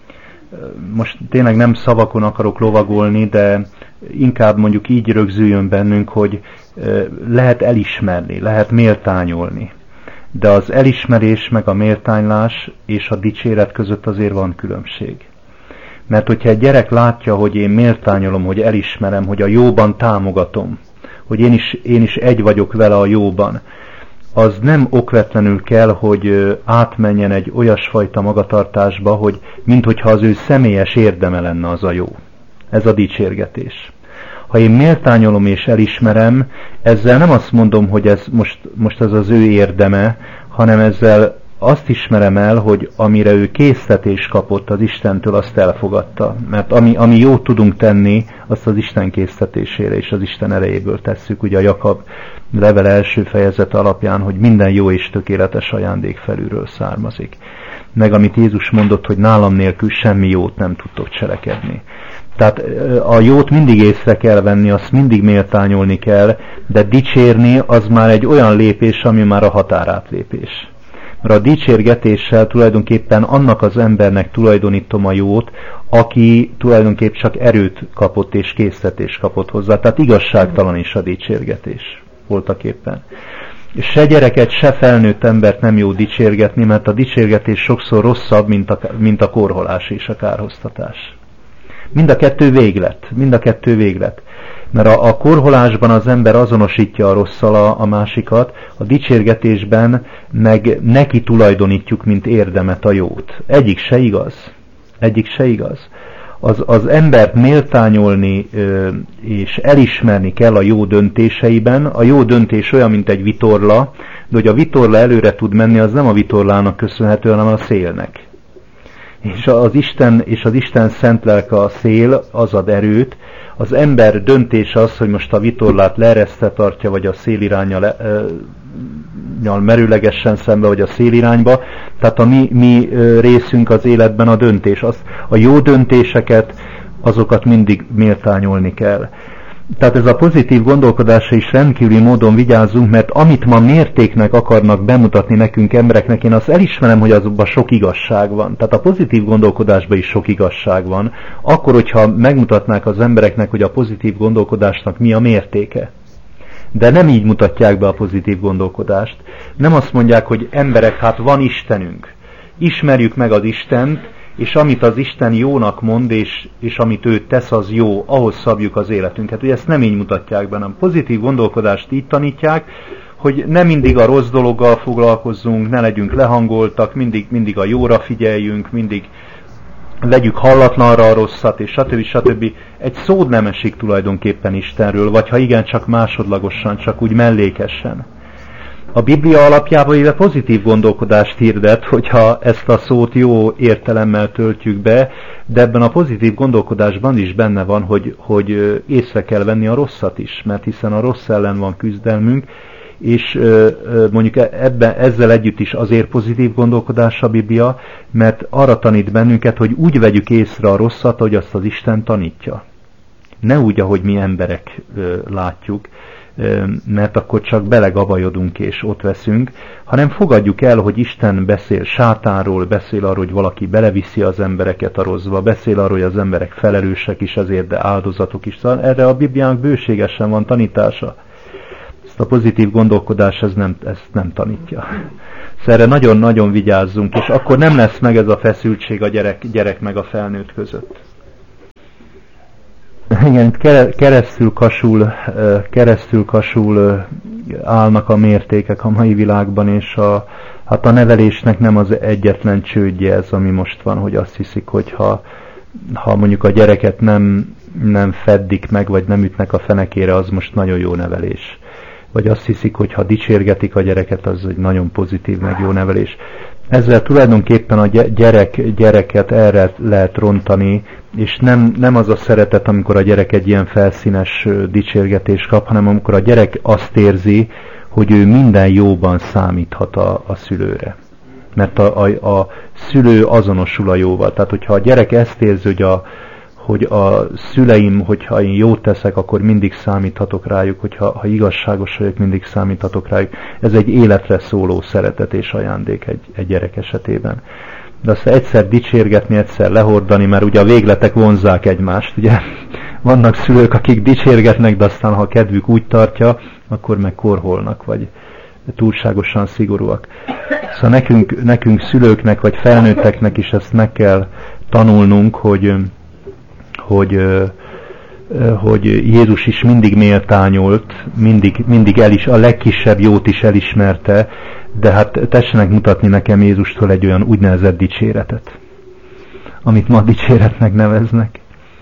Most tényleg nem szavakon akarok lovagolni, de inkább mondjuk így rögzüljön bennünk, hogy ö, lehet elismerni, lehet méltányolni. De az elismerés meg a méltánylás és a dicséret között azért van különbség. Mert hogyha egy gyerek látja, hogy én méltányolom, hogy elismerem, hogy a jóban támogatom, hogy én is, én is egy vagyok vele a jóban, az nem okvetlenül kell, hogy átmenjen egy olyasfajta magatartásba, hogy minthogyha az ő személyes érdeme lenne az a jó. Ez a dicsérgetés. Ha én méltányolom és elismerem, ezzel nem azt mondom, hogy ez most, most ez az ő érdeme, hanem ezzel azt ismerem el, hogy amire ő késztetés kapott az Istentől, azt elfogadta. Mert ami, ami jót tudunk tenni, azt az Isten késztetésére és az Isten erejéből tesszük. Ugye a Jakab level első fejezet alapján, hogy minden jó és tökéletes ajándék felülről származik. Meg amit Jézus mondott, hogy nálam nélkül semmi jót nem tudtok cselekedni. Tehát a jót mindig észre kell venni, azt mindig méltányolni kell, de dicsérni az már egy olyan lépés, ami már a határátlépés. Mert a dicsérgetéssel tulajdonképpen annak az embernek tulajdonítom a jót, aki tulajdonképpen csak erőt kapott és késztetést kapott hozzá. Tehát igazságtalan is a dicsérgetés voltaképpen. Se gyereket, se felnőtt embert nem jó dicsérgetni, mert a dicsérgetés sokszor rosszabb, mint a, mint a korholás és a kárhoztatás. Mind a kettő véglet, mind a kettő véglet. Mert a, a korholásban az ember azonosítja a rosszal a, a másikat, a dicsérgetésben meg neki tulajdonítjuk, mint érdemet a jót. Egyik se igaz. Egyik se igaz. Az, az embert méltányolni ö, és elismerni kell a jó döntéseiben. A jó döntés olyan, mint egy vitorla, de hogy a vitorla előre tud menni, az nem a vitorlának köszönhető, hanem a szélnek. És az Isten, és az Isten szent lelke a szél, az ad erőt. Az ember döntése az, hogy most a vitorlát leeresztve tartja, vagy a széliránnyal e, merőlegesen szembe, vagy a szélirányba. Tehát a mi, mi részünk az életben a döntés. Az, a jó döntéseket, azokat mindig méltányolni kell. Tehát ez a pozitív gondolkodásra is rendkívüli módon vigyázzunk, mert amit ma mértéknek akarnak bemutatni nekünk embereknek, én azt elismerem, hogy azokban sok igazság van. Tehát a pozitív gondolkodásban is sok igazság van. Akkor, hogyha megmutatnák az embereknek, hogy a pozitív gondolkodásnak mi a mértéke. De nem így mutatják be a pozitív gondolkodást. Nem azt mondják, hogy emberek, hát van Istenünk. Ismerjük meg az Istent, és amit az Isten jónak mond, és, és amit ő tesz, az jó, ahhoz szabjuk az életünket. Ugye ezt nem így mutatják be, hanem pozitív gondolkodást így tanítják, hogy nem mindig a rossz dologgal foglalkozzunk, ne legyünk lehangoltak, mindig, mindig a jóra figyeljünk, mindig legyük hallatlanra a rosszat, és stb. stb. Egy szó nem esik tulajdonképpen Istenről, vagy ha igen, csak másodlagosan, csak úgy mellékesen. A Biblia alapjában éve pozitív gondolkodást hirdet, hogyha ezt a szót jó értelemmel töltjük be, de ebben a pozitív gondolkodásban is benne van, hogy, hogy észre kell venni a rosszat is, mert hiszen a rossz ellen van küzdelmünk, és mondjuk ebben, ezzel együtt is azért pozitív gondolkodás a Biblia, mert arra tanít bennünket, hogy úgy vegyük észre a rosszat, hogy azt az Isten tanítja. ne úgy, ahogy mi emberek látjuk, mert akkor csak belegabajodunk és ott veszünk, hanem fogadjuk el, hogy Isten beszél sátánról, beszél arról, hogy valaki beleviszi az embereket a rosszba, beszél arról, hogy az emberek felelősek is azért, de áldozatok is. Szóval erre a Bibliának bőségesen van tanítása. Ezt a pozitív gondolkodás ez nem, ezt nem tanítja. Szóval erre nagyon-nagyon vigyázzunk, és akkor nem lesz meg ez a feszültség a gyerek, gyerek meg a felnőtt között. Igen, itt keresztül kasul, keresztül kasul állnak a mértékek a mai világban, és a, hát a nevelésnek nem az egyetlen csődje ez, ami most van, hogy azt hiszik, hogy ha, ha mondjuk a gyereket nem, nem feddik meg, vagy nem ütnek a fenekére, az most nagyon jó nevelés. Vagy azt hiszik, hogy ha dicsérgetik a gyereket, az egy nagyon pozitív, meg jó nevelés. Ezzel tulajdonképpen a gyerek, gyereket erre lehet rontani, és nem, nem az a szeretet, amikor a gyerek egy ilyen felszínes dicsérgetést kap, hanem amikor a gyerek azt érzi, hogy ő minden jóban számíthat a, a szülőre. Mert a, a, a szülő azonosul a jóval. Tehát, hogyha a gyerek ezt érzi, hogy a, hogy a szüleim, hogyha én jót teszek, akkor mindig számíthatok rájuk, hogyha ha igazságos vagyok, mindig számíthatok rájuk. Ez egy életre szóló szeretet és ajándék egy, egy gyerek esetében. De azt egyszer dicsérgetni, egyszer lehordani, mert ugye a végletek vonzzák egymást. Ugye vannak szülők, akik dicsérgetnek, de aztán ha a kedvük úgy tartja, akkor meg korholnak, vagy túlságosan szigorúak. Szóval nekünk, nekünk szülőknek, vagy felnőtteknek is ezt meg kell tanulnunk, hogy Hogy, hogy Jézus is mindig méltányolt, mindig, mindig el is, a legkisebb jót is elismerte, de hát tessenek mutatni nekem Jézustól egy olyan úgynevezett dicséretet, amit ma dicséretnek neveznek.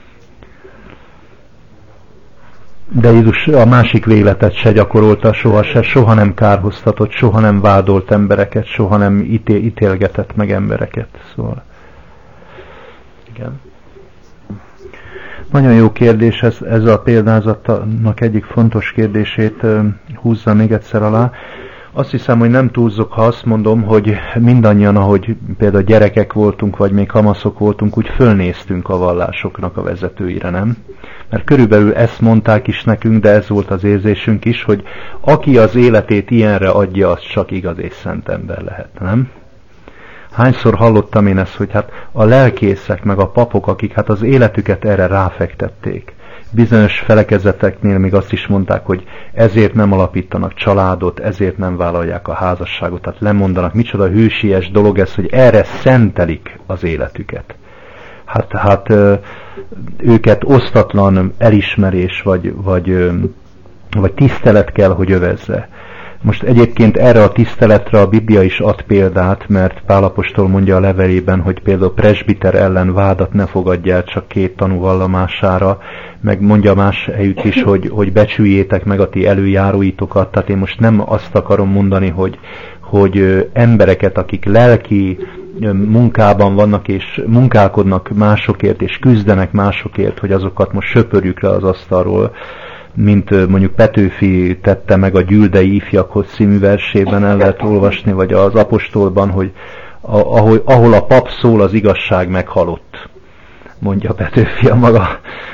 De Jézus a másik végletet se gyakorolta soha se, soha nem kárhoztatott, soha nem vádolt embereket, soha nem ítél, ítélgetett meg embereket. Szóval, igen. Nagyon jó kérdés, ez, ez a példázatnak egyik fontos kérdését húzza még egyszer alá. Azt hiszem, hogy nem túlzok, ha azt mondom, hogy mindannyian, ahogy például gyerekek voltunk, vagy még kamaszok voltunk, úgy fölnéztünk a vallásoknak a vezetőire, nem? Mert körülbelül ezt mondták is nekünk, de ez volt az érzésünk is, hogy aki az életét ilyenre adja, az csak igaz és szent ember lehet, nem? Hányszor hallottam én ezt, hogy hát a lelkészek meg a papok, akik hát az életüket erre ráfektették. Bizonyos felekezeteknél még azt is mondták, hogy ezért nem alapítanak családot, ezért nem vállalják a házasságot, tehát lemondanak. Micsoda hősies dolog ez, hogy erre szentelik az életüket. Hát, hát őket osztatlan elismerés vagy, vagy, vagy tisztelet kell, hogy övezze. Most egyébként erre a tiszteletre a Biblia is ad példát, mert Pál apostol mondja a levelében, hogy például presbiter ellen vádat ne fogadjál csak két tanú vallomására, meg mondja más helyütt is, hogy, hogy becsüljétek meg a ti előjáróitokat. Tehát én most nem azt akarom mondani, hogy, hogy embereket, akik lelki munkában vannak és munkálkodnak másokért és küzdenek másokért, hogy azokat most söpörjük le az asztalról, mint mondjuk Petőfi tette meg a Gyüldei ifjakhoz című versében, el lehet olvasni, vagy az apostolban, hogy ahol, ahol a pap szól, az igazság meghalott, mondja Petőfi a maga,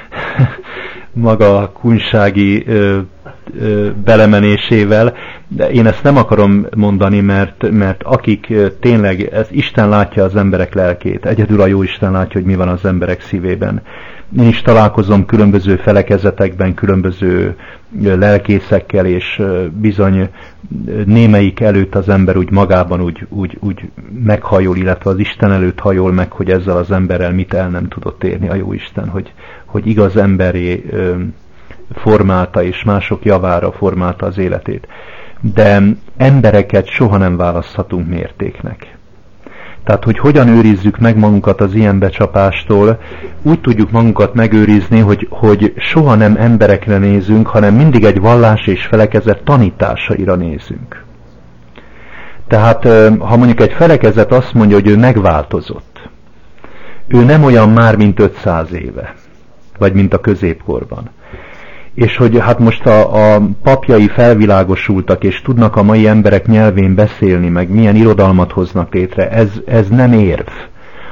maga kunsági ö, ö, belemenésével. De én ezt nem akarom mondani, mert, mert akik tényleg, ez Isten látja az emberek lelkét, egyedül a jó Isten látja, hogy mi van az emberek szívében. Én is találkozom különböző felekezetekben, különböző lelkészekkel, és bizony némelyik előtt az ember úgy magában úgy, úgy, úgy meghajol, illetve az Isten előtt hajol meg, hogy ezzel az emberrel mit el nem tudott érni a jó Isten, hogy, hogy igaz emberé formálta és mások javára formálta az életét. De embereket soha nem választhatunk mértéknek. Tehát, hogy hogyan őrizzük meg magunkat az ilyen becsapástól, úgy tudjuk magunkat megőrizni, hogy, hogy soha nem emberekre nézünk, hanem mindig egy vallás és felekezet tanításaira nézünk. Tehát, ha mondjuk egy felekezet azt mondja, hogy ő megváltozott, ő nem olyan már, mint ötszáz éve, vagy mint a középkorban. És hogy hát most a, a papjai felvilágosultak, és tudnak a mai emberek nyelvén beszélni, meg milyen irodalmat hoznak létre, ez, ez nem érv.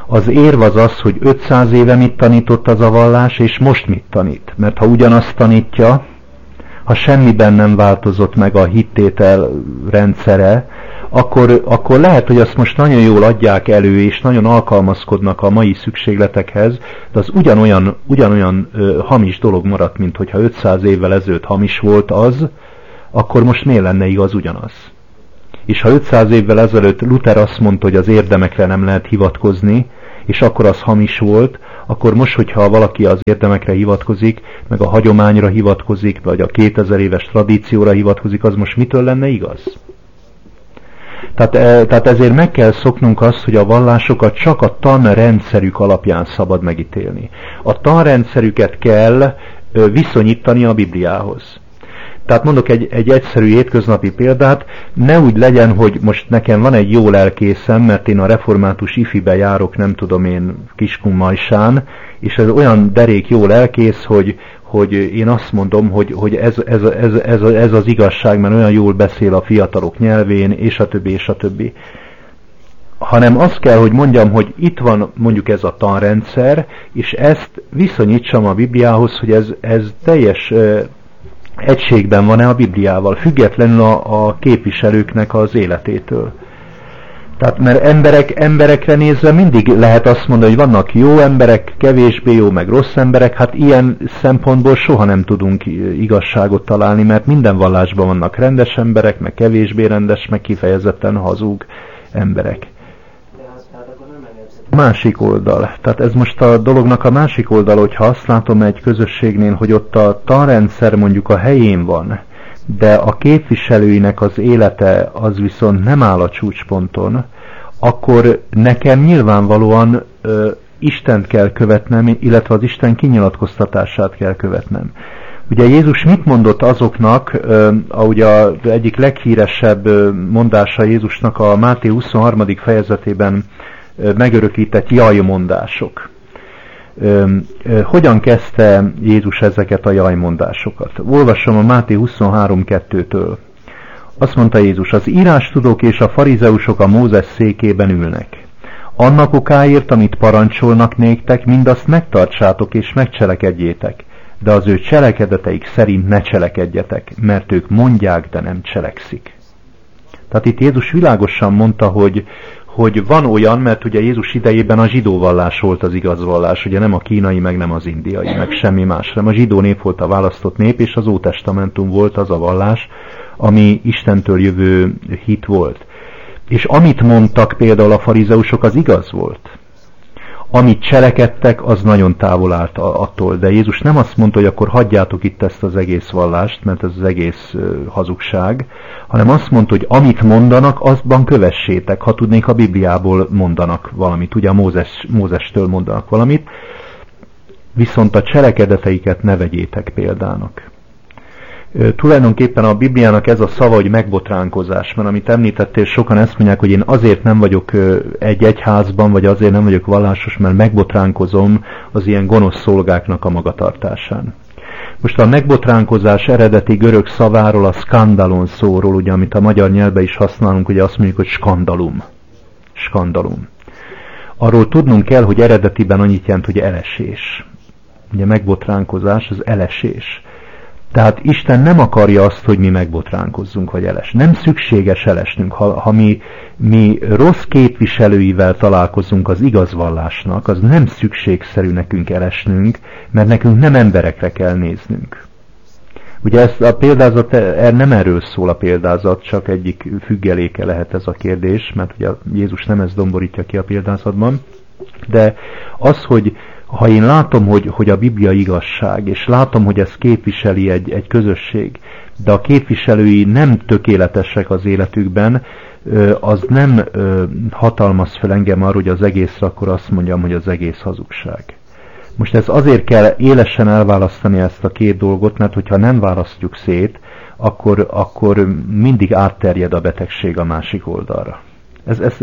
Az érv az az, hogy ötszáz éve mit tanított az a vallás, és most mit tanít. Mert ha ugyanazt tanítja, ha semmiben nem változott meg a hittétel rendszere, akkor, akkor lehet, hogy azt most nagyon jól adják elő, és nagyon alkalmazkodnak a mai szükségletekhez, de az ugyanolyan, ugyanolyan ö, hamis dolog maradt, mint hogyha ötszáz évvel ezelőtt hamis volt az, akkor most miért lenne igaz ugyanaz? És ha ötszáz évvel ezelőtt Luther azt mondta, hogy az érdemekre nem lehet hivatkozni, és akkor az hamis volt, akkor most, hogyha valaki az érdemekre hivatkozik, meg a hagyományra hivatkozik, vagy a kétezer éves tradícióra hivatkozik, az most mitől lenne igaz? Tehát, e, tehát ezért meg kell szoknunk azt, hogy a vallásokat csak a tanrendszerük alapján szabad megítélni. A tanrendszerüket kell ö, viszonyítani a Bibliához. Tehát mondok egy, egy egyszerű hétköznapi példát, ne úgy legyen, hogy most nekem van egy jó lelkészem, mert én a református ifibe járok, nem tudom én, Kiskunmajsán, és ez olyan derék jó lelkész, hogy, hogy én azt mondom, hogy, hogy ez, ez, ez, ez, ez az igazság, mert olyan jól beszél a fiatalok nyelvén, és a többi, és a többi. Hanem azt kell, hogy mondjam, hogy itt van mondjuk ez a tanrendszer, és ezt viszonyítsam a Bibliához, hogy ez, ez teljes egységben van-e a Bibliával, függetlenül a, a képviselőknek az életétől. Tehát mert emberek, emberekre nézve mindig lehet azt mondani, hogy vannak jó emberek, kevésbé jó, meg rossz emberek, hát ilyen szempontból soha nem tudunk igazságot találni, mert minden vallásban vannak rendes emberek, meg kevésbé rendes, meg kifejezetten hazug emberek. Másik oldal. Tehát ez most a dolognak a másik oldal, hogyha azt látom egy közösségnél, hogy ott a tanrendszer mondjuk a helyén van, de a képviselőinek az élete az viszont nem áll a csúcsponton, akkor nekem nyilvánvalóan ö, Istent kell követnem, illetve az Isten kinyilatkoztatását kell követnem. Ugye Jézus mit mondott azoknak, ahogy az egyik leghíresebb mondása Jézusnak a Máté huszonharmadik fejezetében megörökített jajmondások. Hogyan kezdte Jézus ezeket a jajmondásokat? Olvasom a Máté huszonhárom kettőtől. Azt mondta Jézus, az írástudók és a farizeusok a Mózes székében ülnek. Annak okáért, amit parancsolnak néktek, mindazt megtartsátok és megcselekedjétek, de az ő cselekedeteik szerint ne cselekedjetek, mert ők mondják, de nem cselekszik. Tehát itt Jézus világosan mondta, hogy, hogy van olyan, mert ugye Jézus idejében a zsidó vallás volt az igaz vallás, ugye nem a kínai, meg nem az indiai, meg semmi más, hanem a zsidó nép volt a választott nép, és az Ótestamentum volt az a vallás, ami Istentől jövő hit volt. És amit mondtak például a farizeusok, az igaz volt. Amit cselekedtek, az nagyon távol állt attól. De Jézus nem azt mondta, hogy akkor hagyjátok itt ezt az egész vallást, mert ez az egész uh, hazugság, hanem azt mondta, hogy amit mondanak, azban kövessétek. Ha tudnék, a Bibliából mondanak valamit, ugye a Mózes, Mózestől mondanak valamit, viszont a cselekedeteiket ne vegyétek példának. Tulajdonképpen a Bibliának ez a szava, hogy megbotránkozás, mert amit említettél, sokan ezt mondják, hogy én azért nem vagyok egy egyházban, vagy azért nem vagyok vallásos, mert megbotránkozom az ilyen gonosz szolgáknak a magatartásán. Most a megbotránkozás eredeti görög szaváról, a skandalon szóról, ugye, amit a magyar nyelvben is használunk, ugye azt mondjuk, hogy skandalum. Skandalum. Arról tudnunk kell, hogy eredetiben annyit jelent, hogy elesés. Ugye megbotránkozás, az elesés. Tehát Isten nem akarja azt, hogy mi megbotránkozzunk, vagy eles. Nem szükséges elesnünk. Ha, ha mi, mi rossz képviselőivel találkozunk az igaz vallásnak, az nem szükségszerű nekünk elesnünk, mert nekünk nem emberekre kell néznünk. Ugye ez a példázat nem erről szól a példázat, csak egyik függeléke lehet ez a kérdés, mert ugye Jézus nem ezt domborítja ki a példázatban, de az, hogy ha én látom, hogy, hogy a Biblia igazság, és látom, hogy ezt képviseli egy, egy közösség, de a képviselői nem tökéletesek az életükben, az nem hatalmaz fel engem arra, hogy az egészre, akkor azt mondjam, hogy az egész hazugság. Most ez azért kell élesen elválasztani ezt a két dolgot, mert hogyha nem választjuk szét, akkor, akkor mindig átterjed a betegség a másik oldalra. Ez, ez,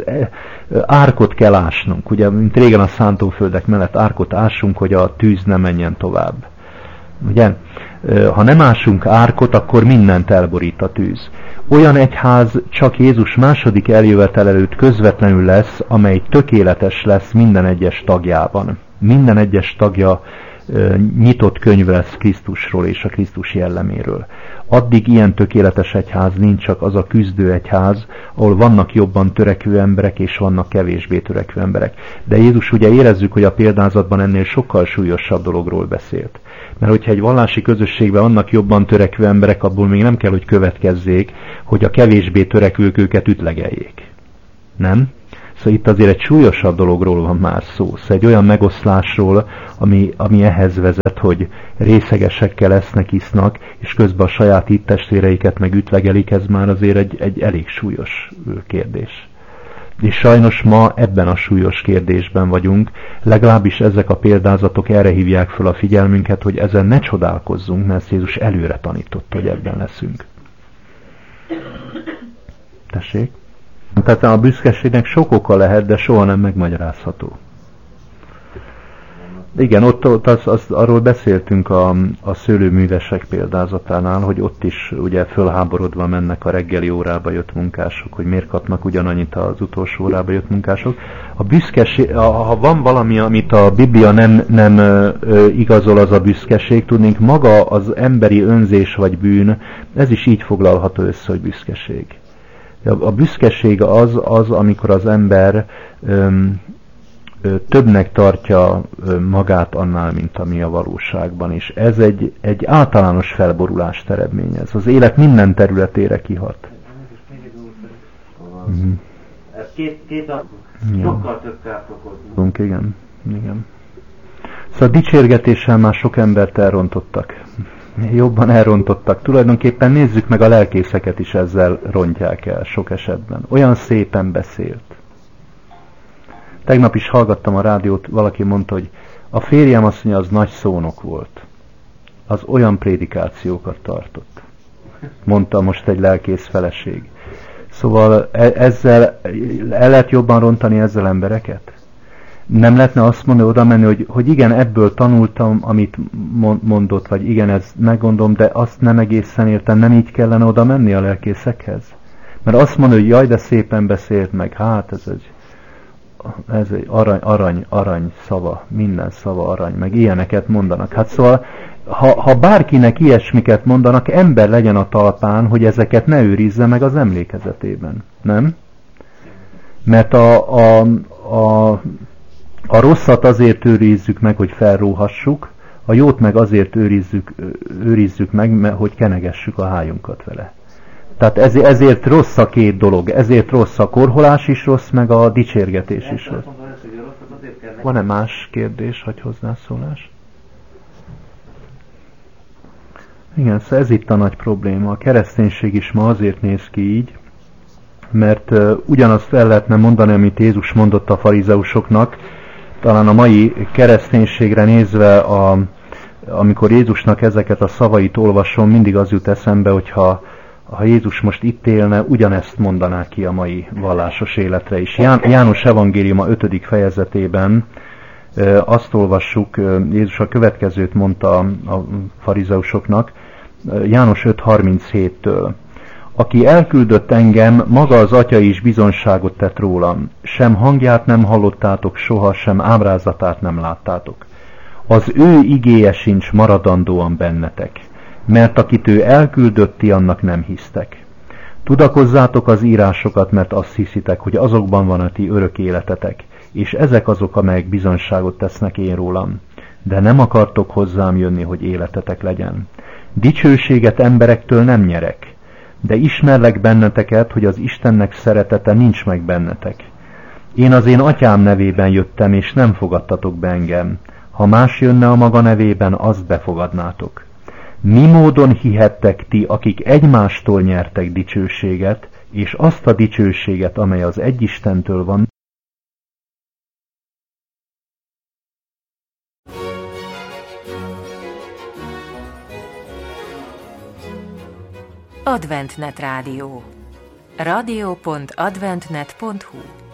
árkot kell ásnunk, ugye, mint régen a szántóföldek mellett árkot ásunk, hogy a tűz ne menjen tovább. Ugye? Ha nem ásunk árkot, akkor mindent elborít a tűz. Olyan egyház csak Jézus második eljövetel előtt közvetlenül lesz, amely tökéletes lesz minden egyes tagjában. Minden egyes tagja nyitott könyv lesz Krisztusról és a Krisztus jelleméről. Addig ilyen tökéletes egyház nincs, csak az a küzdő egyház, ahol vannak jobban törekvő emberek és vannak kevésbé törekvő emberek. De Jézus ugye érezzük, hogy a példázatban ennél sokkal súlyosabb dologról beszélt. Mert hogyha egy vallási közösségben vannak jobban törekvő emberek, abból még nem kell, hogy következzék, hogy a kevésbé törekvők őket ütlegeljék. Nem? Szóval itt azért egy súlyosabb dologról van már szó. Szóval egy olyan megoszlásról, ami, ami ehhez vezet, hogy részegesekkel lesznek, isznak, és közben a saját hittestvéreiket meg ütlegelik, ez már azért egy, egy elég súlyos kérdés. És sajnos ma ebben a súlyos kérdésben vagyunk, legalábbis ezek a példázatok erre hívják föl a figyelmünket, hogy ezen ne csodálkozzunk, mert Jézus előre tanította, hogy ebben leszünk. Tessék? Tehát a büszkeségnek sok oka lehet, de soha nem megmagyarázható. Igen, ott, ott az, az, arról beszéltünk a, a szőlőművesek példázatánál, hogy ott is ugye fölháborodva mennek a reggeli órába jött munkások, hogy miért kapnak ugyanannyit az utolsó órába jött munkások. A büszkeség, ha van valami, amit a Biblia nem, nem ö, igazol, az a büszkeség, tudnénk, maga az emberi önzés vagy bűn, ez is így foglalható össze, hogy büszkeség. A büszkeség az, az, amikor az ember öm, ö, többnek tartja ö, magát annál, mint ami a valóságban. És ez egy, egy általános felborulást eredményez. Az élet minden területére kihat. Mm-hmm. Ez két, két a sokkal több kárt okozunk. Igen, igen. Szóval a dicsérgetéssel már sok embert elrontottak. Jobban elrontottak. Tulajdonképpen nézzük meg, a lelkészeket is ezzel rontják el sok esetben. Olyan szépen beszélt. Tegnap is hallgattam a rádiót, valaki mondta, hogy a férjem azt mondja, az nagy szónok volt. Az olyan prédikációkat tartott. Mondta most egy lelkész feleség. Szóval ezzel el lehet jobban rontani ezzel embereket? Nem lehetne azt mondani, oda menni, hogy, hogy igen, ebből tanultam, amit mondott, vagy igen, ez meggondolom, de azt nem egészen értem, nem így kellene oda menni a lelkészekhez? Mert azt mondja, hogy jaj, de szépen beszélt meg, hát ez egy, ez egy arany, arany, arany szava, minden szava arany, meg ilyeneket mondanak. Hát szóval, ha, ha bárkinek ilyesmiket mondanak, ember legyen a talpán, hogy ezeket ne őrizze meg az emlékezetében, nem? Mert a, a, a A rosszat azért őrizzük meg, hogy felróhassuk, a jót meg azért őrizzük, őrizzük meg, hogy kenegessük a hájunkat vele. Tehát ezért, ezért rossz a két dolog, ezért rossz a korholás is rossz, meg a dicsérgetés is rossz. Van-e más kérdés, vagy hozzászólás? Igen, szóval ez itt a nagy probléma. A kereszténység is ma azért néz ki így, mert uh, ugyanazt el lehetne mondani, amit Jézus mondott a farizeusoknak. Talán a mai kereszténységre nézve, a, amikor Jézusnak ezeket a szavait olvasom, mindig az jut eszembe, hogyha ha Jézus most itt élne, ugyanezt mondaná ki a mai vallásos életre is. Ján, János evangéliuma ötödik fejezetében e, azt olvassuk, Jézus a következőt mondta a farizeusoknak, János öt harminchéttől. Aki elküldött engem, maga az Atya is bizonságot tett rólam. Sem hangját nem hallottátok soha, sem ábrázatát nem láttátok. Az ő igéje sincs maradandóan bennetek, mert akit ő elküldött, ti annak nem hisztek. Tudakozzátok az írásokat, mert azt hiszitek, hogy azokban van a ti örök életetek, és ezek azok, amelyek bizonságot tesznek én rólam. De nem akartok hozzám jönni, hogy életetek legyen. Dicsőséget emberektől nem nyerek, de ismerlek benneteket, hogy az Istennek szeretete nincs meg bennetek. Én az én atyám nevében jöttem, és nem fogadtatok be engem. Ha más jönne a maga nevében, azt befogadnátok. Mi módon hihettek ti, akik egymástól nyertek dicsőséget, és azt a dicsőséget, amely az egy Istentől van? AdventNet Rádió. rádió pont adventnet pont hu